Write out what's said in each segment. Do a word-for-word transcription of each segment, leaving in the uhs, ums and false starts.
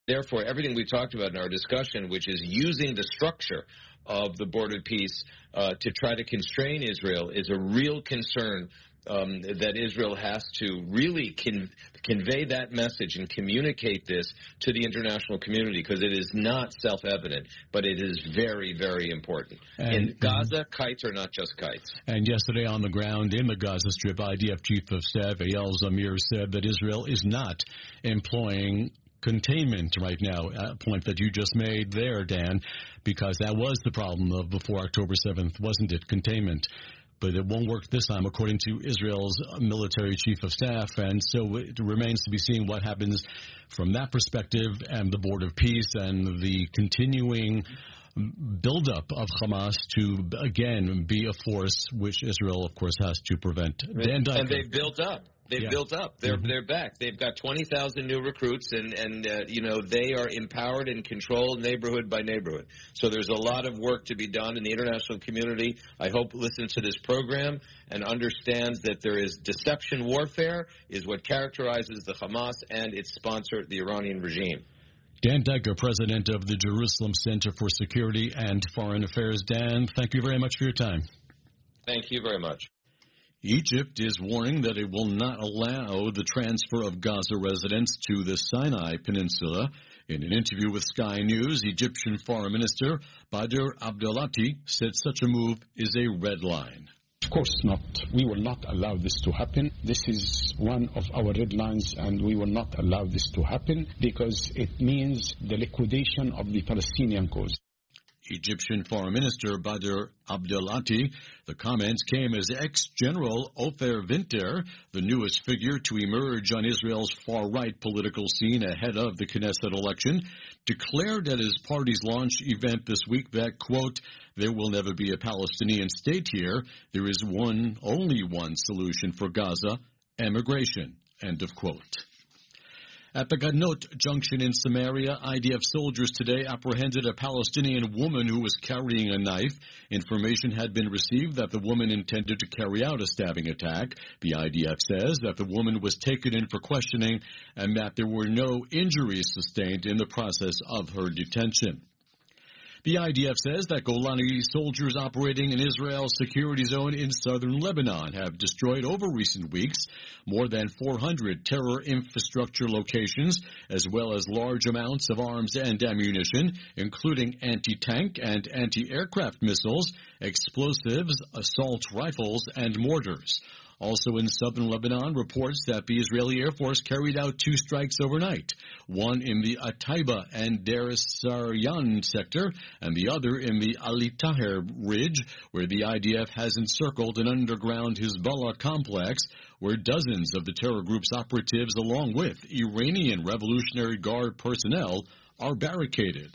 therefore, everything we talked about in our discussion, which is using the structure of the border peace uh, to try to constrain Israel, is a real concern um, that Israel has to really con- convey that message and communicate this to the international community, because it is not self-evident, but it is very, very important. And, in Gaza, mm-hmm. kites are not just kites. And yesterday on the ground in the Gaza Strip, I D F Chief of Staff Eyal Zamir said that Israel is not employing containment right now, a point that you just made there, Dan, because that was the problem of before October seventh, wasn't it? Containment. But it won't work this time, according to Israel's military chief of staff. And so it remains to be seen what happens from that perspective and the board of peace and the continuing buildup of Hamas to, again, be a force which Israel, of course, has to prevent. Dan and they've built up. They've yeah. built up. They're mm-hmm. they're back. They've got twenty thousand new recruits, and and uh, you know they are empowered and controlled neighborhood by neighborhood. So there's a lot of work to be done in the international community. I hope listens to this program and understands that there is deception warfare is what characterizes the Hamas and its sponsor, the Iranian regime. Dan Decker, president of the Jerusalem Center for Security and Foreign Affairs. Dan, thank you very much for your time. Thank you very much. Egypt is warning that it will not allow the transfer of Gaza residents to the Sinai Peninsula. In an interview with Sky News, Egyptian Foreign Minister Badr Abdelati said such a move is a red line. Of course not. We will not allow this to happen. This is one of our red lines, and we will not allow this to happen because it means the liquidation of the Palestinian cause. Egyptian Foreign Minister Badr Abdelati. The comments came as ex-General Ofer Winter, the newest figure to emerge on Israel's far-right political scene ahead of the Knesset election, declared at his party's launch event this week that, quote, there will never be a Palestinian state here. There is one, only one solution for Gaza, emigration, end of quote. At the Gadnot junction in Samaria, I D F soldiers today apprehended a Palestinian woman who was carrying a knife. Information had been received that the woman intended to carry out a stabbing attack. The I D F says that the woman was taken in for questioning and that there were no injuries sustained in the process of her detention. The I D F says that Golani soldiers operating in Israel's security zone in southern Lebanon have destroyed over recent weeks more than four hundred terror infrastructure locations, as well as large amounts of arms and ammunition, including anti-tank and anti-aircraft missiles, explosives, assault rifles, and mortars. Also in southern Lebanon, reports that the Israeli Air Force carried out two strikes overnight, one in the Ataiba and Deir Saryan sector, and the other in the Ali Taher Ridge, where the I D F has encircled an underground Hezbollah complex, where dozens of the terror group's operatives, along with Iranian Revolutionary Guard personnel, are barricaded.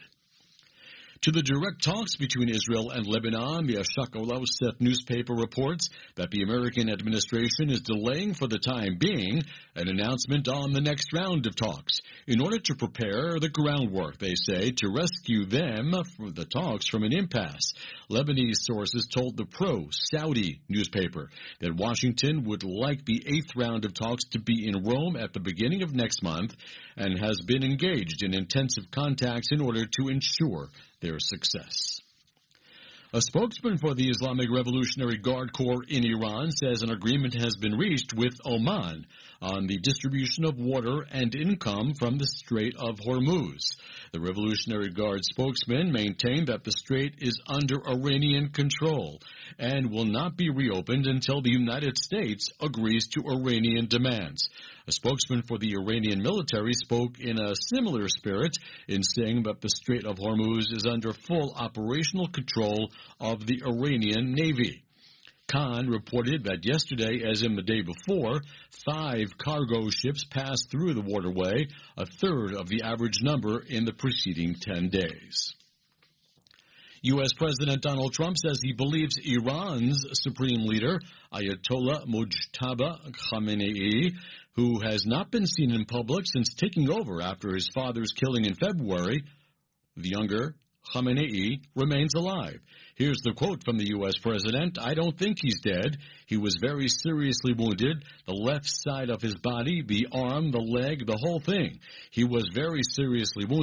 To the direct talks between Israel and Lebanon, the Ashak Olavset newspaper reports that the American administration is delaying for the time being an announcement on the next round of talks in order to prepare the groundwork, they say, to rescue them from the talks from an impasse. Lebanese sources told the pro-Saudi newspaper that Washington would like the eighth round of talks to be in Rome at the beginning of next month and has been engaged in intensive contacts in order to ensure their success. A spokesman for the Islamic Revolutionary Guard Corps in Iran says an agreement has been reached with Oman on the distribution of water and income from the Strait of Hormuz. The Revolutionary Guard spokesman maintained that the strait is under Iranian control and will not be reopened until the United States agrees to Iranian demands. A spokesman for the Iranian military spoke in a similar spirit in saying that the Strait of Hormuz is under full operational control of the Iranian Navy. Khan reported that yesterday, as in the day before, five cargo ships passed through the waterway, a third of the average number in the preceding ten days. U S. President Donald Trump says he believes Iran's supreme leader, Ayatollah Mojtaba Khamenei, who has not been seen in public since taking over after his father's killing in February, the younger Khamenei remains alive. Here's the quote from the U S president. I don't think he's dead. He was very seriously wounded. The left side of his body, the arm, the leg, the whole thing. He was very seriously wounded.